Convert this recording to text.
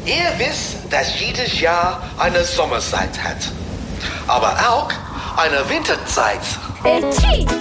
Ihr wisst, dass jedes Jahr eine Sommerzeit hat. Aber auch eine Winterzeit.